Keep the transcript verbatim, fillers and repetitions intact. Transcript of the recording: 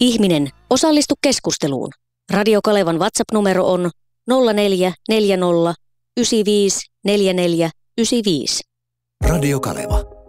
Ihminen, osallistu keskusteluun. Radio Kalevan WhatsApp-numero on nolla neljä neljä nolla yhdeksän viisi neljä neljä yhdeksän viisi. Radio Kaleva.